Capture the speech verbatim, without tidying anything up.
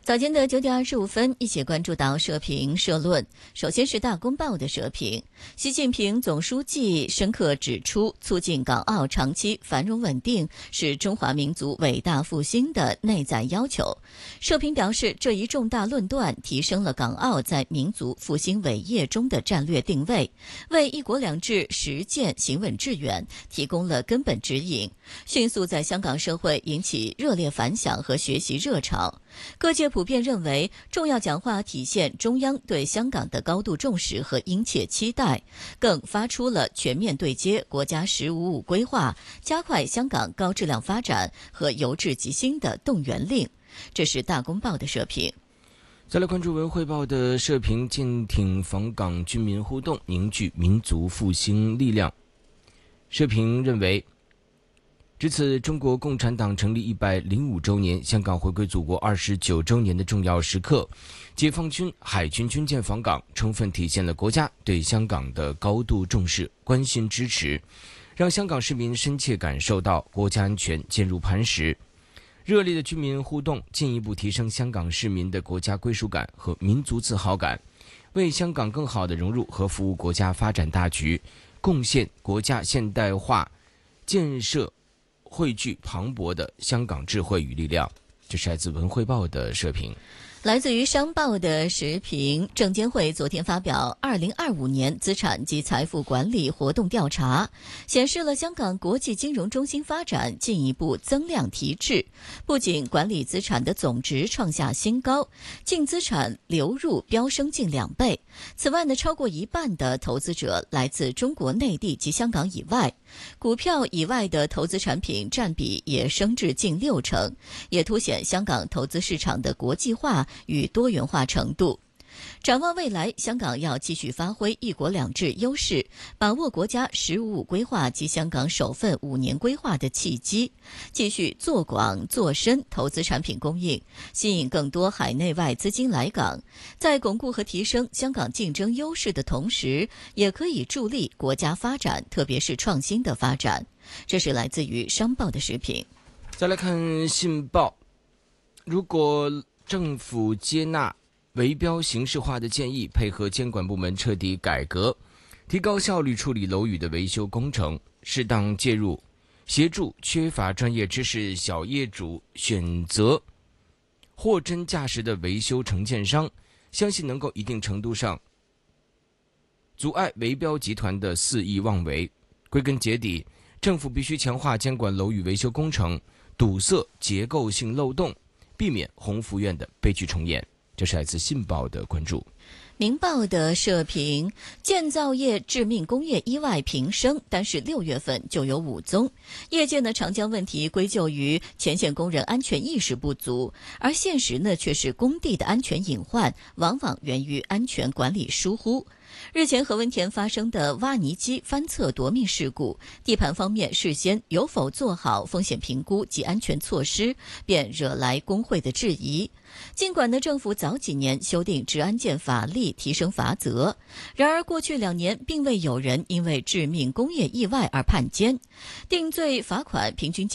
早间的九点二十五分，一起关注到社评社论。首先是大公报的社评，习近平总书记深刻指出，促进港澳长期繁荣稳定是中华民族伟大复兴的内在要求。社评表示，这一重大论断提升了港澳在民族复兴伟业中的战略定位，为一国两制实践行稳致远提供了根本指引，迅速在香港社会引起热烈反响和学习热潮。各界普遍认为，重要讲话体现中央对香港的高度重视和殷切期待，更发出了全面对接国家“十五五”规划、加快香港高质量发展和由治及兴的动员令。这是大公报的社评。 再来关注文汇报的社评，舰艇访港军民互动，凝聚民族复兴力量。社评认为，值此中国共产党成立一百零五周年、香港回归祖国二十九周年的重要时刻，解放军海军军舰访港，充分体现了国家对香港的高度重视、关心支持，让香港市民深切感受到国家安全坚如磐石。热烈的军民互动进一步提升香港市民的国家归属感和民族自豪感，为香港更好地融入和服务国家发展大局，贡献国家现代化建设汇聚磅礴的香港智慧与力量。这是来自文汇报的社评。 来自于商报的时评，证监会昨天发表二零二五年资产及财富管理活动调查，显示了香港国际金融中心发展进一步增量提质，不仅管理资产的总值创下新高，净资产流入飙升近两倍。此外呢，超过一半的投资者来自中国内地及香港以外，股票以外的投资产品占比也升至近六成，也凸显香港投资市场的国际化与多元化程度。展望未来，香港要继续发挥一国两制优势，把握国家“十五五”规划及香港首份五年规划的契机，继续做广做深投资产品供应，吸引更多海内外资金来港。在巩固和提升香港竞争优势的同时，也可以助力国家发展，特别是创新的发展。这是来自于商报的时评。 再来看信报，如果政府接纳围标形式化的建议，配合监管部门彻底改革，提高效率处理楼宇的维修工程，适当介入，协助缺乏专业知识小业主选择货真价实的维修承建商，相信能够一定程度上阻碍围标集团的肆意妄为。归根结底，政府必须强化监管楼宇维修工程，堵塞结构性漏洞，避免鸿福苑的悲剧重演。这是来自信报的关注。 明报的社评，建造业致命工业意外频生，但是六月份就有五宗。业界呢常将问题归咎于前线工人安全意识不足，而现实呢却是工地的安全隐患往往源于安全管理疏忽。日前何文田发生的挖泥机翻侧夺命事故，地盘方面事先有否做好风险评估及安全措施，便惹来工会的质疑。尽管呢政府早几年修订治安建法例，提升罚则，然而过去两年并未有人因为致命工业意外而判监，定罪罚款平均